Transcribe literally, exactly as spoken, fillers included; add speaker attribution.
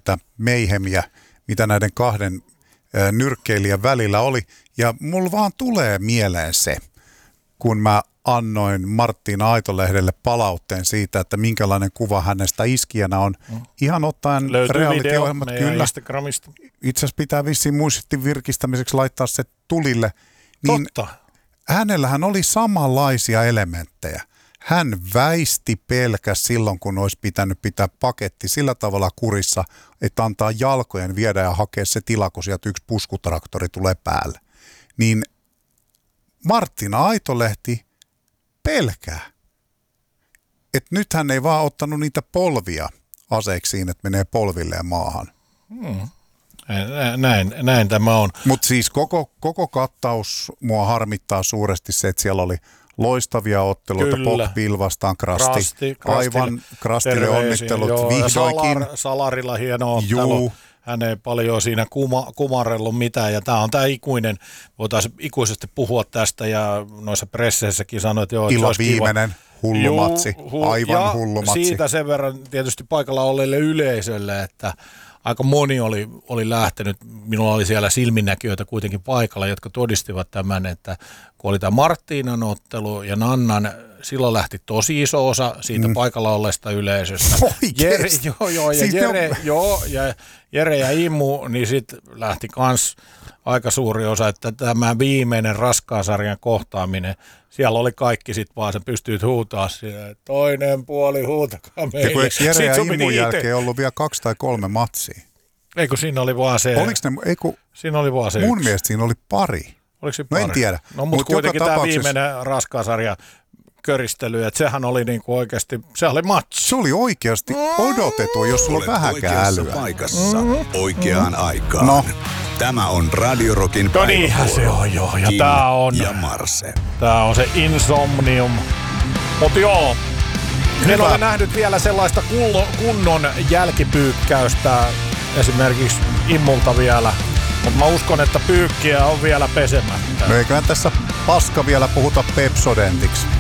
Speaker 1: sitä meihemiä, mitä näiden kahden nyrkkeilijän välillä oli. Ja mulla vaan tulee mieleen se, kun mä annoin Marttiina Aitolehdelle palautteen siitä, että minkälainen kuva hänestä iskijänä on. Mm. Ihan ottaen reality-ohjelmat kyllä.
Speaker 2: Instagramista.
Speaker 1: Itse asiassa pitää vissiin muistin virkistämiseksi laittaa se tulille. Niin
Speaker 2: Totta.
Speaker 1: Hänellähän oli samanlaisia elementtejä. Hän väisti pelkäs silloin, kun olisi pitänyt pitää paketti sillä tavalla kurissa, että antaa jalkojen viedä ja hakea se tila, kun sieltä yksi puskutraktori tulee päälle. Niin Marttiina Aitolehti pelkää. Että nyt hän ei vaan ottanut niitä polvia aseeksiin, että menee polvilleen maahan.
Speaker 2: Hmm. Näin, näin tämä on.
Speaker 1: Mutta siis koko, koko kattaus mua harmittaa suuresti se, että siellä oli loistavia otteluita. Pokpil vastaan Krasti.
Speaker 2: Krasti
Speaker 1: Aivan Krastille onnittelut
Speaker 2: joo,
Speaker 1: vihdoinkin.
Speaker 2: Salar, Salarilla hieno ottelu. Juu. Hän ei paljon siinä kuma, kumarellut mitään, ja tämä on tämä ikuinen, voitaisiin ikuisesti puhua tästä, ja noissa presseissäkin sanoit, että joo,
Speaker 1: Ilo viimeinen hullumatsi,
Speaker 2: hu,
Speaker 1: aivan hullumatsi.
Speaker 2: Siitä sen verran tietysti paikalla olleille yleisölle, että aika moni oli, oli lähtenyt, minulla oli siellä silminnäkijöitä kuitenkin paikalla, jotka todistivat tämän, että kun oli tämä Marttiinan ottelu ja Nannan, silloin lähti tosi iso osa siitä mm. paikalla olleesta yleisöstä. Jere, joo, joo, ja Jere, joo, ja Jere ja Immu, niin sitten lähti kans aika suuri osa, että tämä viimeinen Raskaasarjan kohtaaminen, siellä oli kaikki sitten vaan, sä pystyit huutaa siellä, toinen puoli huutakaa meille.
Speaker 1: Ja kun eikö Jere ja Immun jälkeen ollut vielä kaksi tai kolme matsia?
Speaker 2: Eikö siinä oli vaan se?
Speaker 1: Oliko ne, eiku,
Speaker 2: siinä oli vaan se
Speaker 1: mun
Speaker 2: yksi.
Speaker 1: mielestä siinä oli pari.
Speaker 2: Oliko se
Speaker 1: No
Speaker 2: pari?
Speaker 1: en tiedä.
Speaker 2: No mutta
Speaker 1: Mut
Speaker 2: kuitenkin tämä
Speaker 1: tapauksessa
Speaker 2: viimeinen Raskaasarja köristely, että sehän oli niinku oikeasti, se oli match.
Speaker 1: Se oli oikeasti odotettu, jos sulla on vähänkään älyä.
Speaker 3: Paikassa oikeaan aikaan.
Speaker 1: No.
Speaker 3: Tämä on Radio Rockin
Speaker 2: No niinhän se on joo, ja tää on,
Speaker 3: ja Marse.
Speaker 2: tää on se Insomnium. Mut joo, en ole nähnyt vielä sellaista kunnon jälkipyykkäystä esimerkiksi Immulta vielä. Mutta mä uskon, että pyykkiä on vielä pesemättä.
Speaker 1: No eiköhän tässä paska vielä puhuta Pepsodentiksi.